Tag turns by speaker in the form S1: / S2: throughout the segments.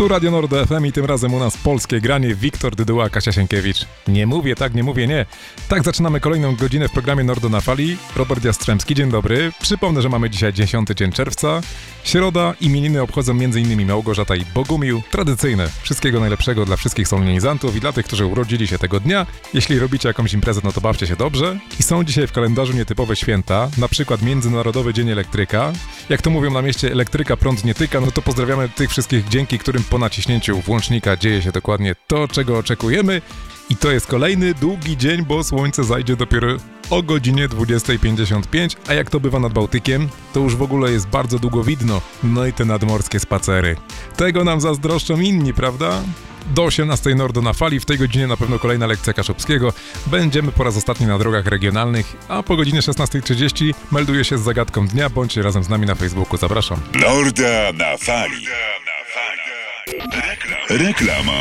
S1: Tu Radio Nord FM i tym razem u nas polskie granie. Wiktor Dyduła, Kasia Sienkiewicz. Nie mówię tak, nie mówię nie. Tak zaczynamy kolejną godzinę w programie Nordo na Fali. Robert Jastrzębski, dzień dobry. Przypomnę, że mamy dzisiaj 10 dzień czerwca. Środa, imieniny obchodzą m.in. Małgorzata i Bogumił. Tradycyjne. Wszystkiego najlepszego dla wszystkich solenizantów i dla tych, którzy urodzili się tego dnia. Jeśli robicie jakąś imprezę, no to bawcie się dobrze. I są dzisiaj w kalendarzu nietypowe święta, na przykład Międzynarodowy Dzień Elektryka. Jak to mówią na mieście, elektryka prąd nie tyka, no to pozdrawiamy tych wszystkich, dzięki którym po naciśnięciu włącznika dzieje się dokładnie to, czego oczekujemy. I to jest kolejny długi dzień, bo słońce zajdzie dopiero o godzinie 20:55, a jak to bywa nad Bałtykiem, to już w ogóle jest bardzo długo widno. No i te nadmorskie spacery. Tego nam zazdroszczą inni, prawda? Do 18 Nordo na Fali, w tej godzinie na pewno kolejna lekcja Kaszubskiego. Będziemy po raz ostatni na drogach regionalnych, a po godzinie 16:30 melduję się z zagadką dnia. Bądźcie razem z nami na Facebooku, zapraszam.
S2: Norda na Fali. Reklama.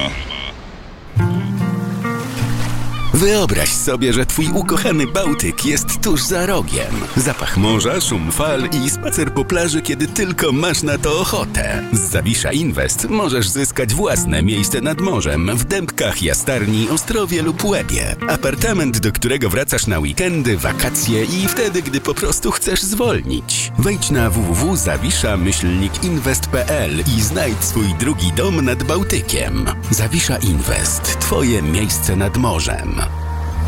S3: Wyobraź sobie, że twój ukochany Bałtyk jest tuż za rogiem. Zapach morza, szum fal i spacer po plaży, kiedy tylko masz na to ochotę. Z Zawisza Invest możesz zyskać własne miejsce nad morzem w Dębkach, Jastarni, Ostrowie lub Łebie. Apartament, do którego wracasz na weekendy, wakacje i wtedy, gdy po prostu chcesz zwolnić. Wejdź na www.zawisza-invest.pl i znajdź swój drugi dom nad Bałtykiem. Zawisza Invest. Twoje miejsce nad morzem.